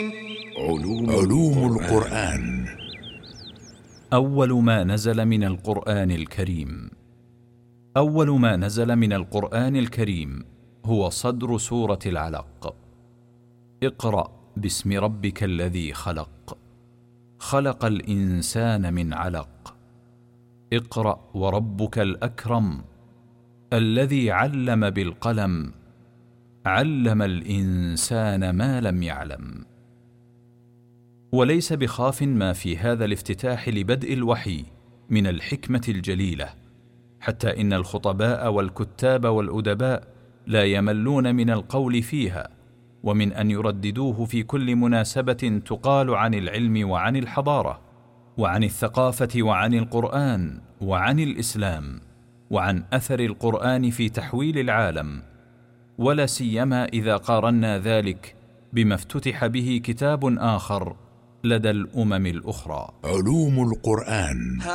علوم القرآن. أول ما نزل من القرآن الكريم. أول ما نزل من القرآن الكريم هو صدر سورة العلق. اقرأ باسم ربك الذي خلق، خلق الإنسان من علق. اقرأ وربك الأكرم، الذي علم بالقلم، علم الإنسان ما لم يعلم. وليس بخاف ما في هذا الافتتاح لبدء الوحي من الحكمة الجليلة، حتى إن الخطباء والكتاب والأدباء لا يملون من القول فيها، ومن أن يرددوه في كل مناسبة تقال عن العلم وعن الحضارة وعن الثقافة وعن القرآن وعن الإسلام وعن أثر القرآن في تحويل العالم، ولا سيما إذا قارنا ذلك بما افتتح به كتاب آخر لدى الأمم الأخرى. علوم القرآن.